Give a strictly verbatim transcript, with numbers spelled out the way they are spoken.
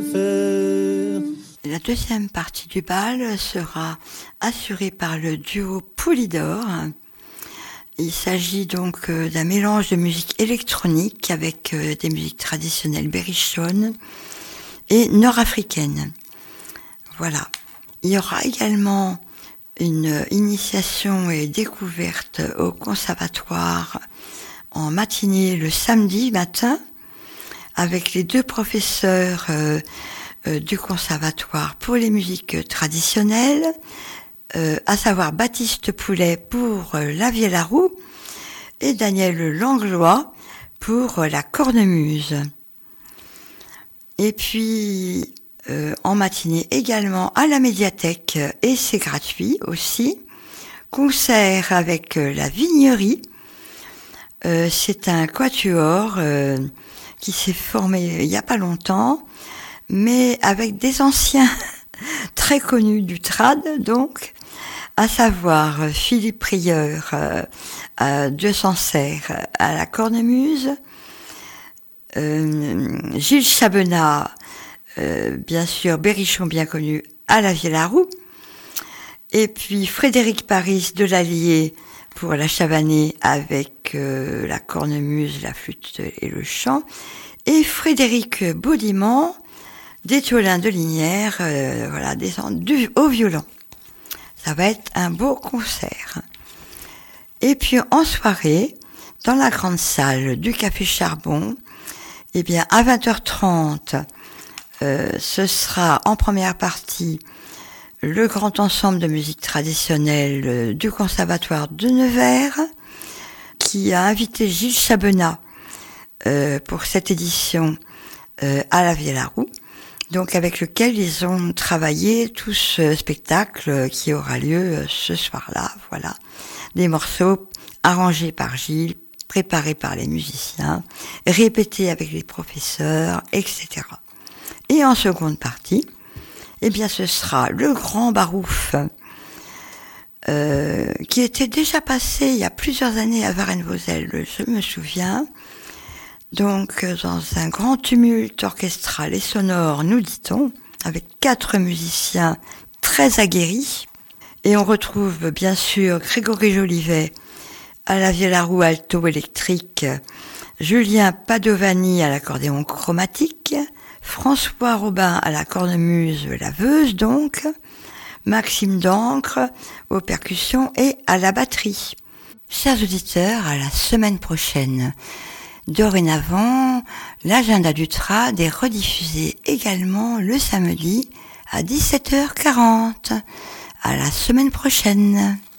La deuxième partie du bal sera assurée par le duo Poulidor. Il s'agit donc d'un mélange de musique électronique avec des musiques traditionnelles berrichonnes et nord-africaines. Voilà. Il y aura également une initiation et découverte au conservatoire en matinée le samedi matin avec les deux professeurs euh, euh, du conservatoire pour les musiques traditionnelles, euh, à savoir Baptiste Poulet pour euh, la Vielle-à-Roux et Daniel Langlois pour euh, la cornemuse. Et puis euh, en matinée également à la médiathèque, et c'est gratuit aussi, concert avec euh, la Vignerie. Euh, c'est un quatuor euh, qui s'est formé il n'y a pas longtemps, mais avec des anciens très connus du trad, donc, à savoir Philippe Prieur euh, à Dieu Sancerre à la cornemuse, euh, Gilles Chabenat, euh, bien sûr, berrichon bien connu, à la Vielle-à-Roux, et puis Frédéric Paris de l'Allier pour la Chabanée avec euh, la cornemuse, la flûte et le chant, et Frédéric Baudiment d'Étiolin de Linière, euh, voilà, descendu au violon. Ça va être un beau concert. Et puis en soirée, dans la grande salle du Café Charbon, eh bien à vingt heures trente, euh, ce sera en première partie le grand ensemble de musique traditionnelle du Conservatoire de Nevers, qui a invité Gilles Chabenat euh, pour cette édition euh, à la Vielle-à-Roux, donc avec lequel ils ont travaillé tout ce spectacle qui aura lieu ce soir-là. Voilà, des morceaux arrangés par Gilles, préparés par les musiciens, répétés avec les professeurs, et cetera. Et en seconde partie, eh bien, ce sera le grand Barouf, euh, qui était déjà passé il y a plusieurs années à Varennes-Vauzelles, je me souviens. Donc, dans un grand tumulte orchestral et sonore, nous dit-on, avec quatre musiciens très aguerris. Et on retrouve, bien sûr, Grégory Jolivet à la Vielle-à-Roux alto électrique, Julien Padovani à l'accordéon chromatique, François Robin à la cornemuse laveuse donc, Maxime Dancre aux percussions et à la batterie. Chers auditeurs, à la semaine prochaine. Dorénavant, l'agenda du trad est rediffusé également le samedi à dix-sept heures quarante. À la semaine prochaine.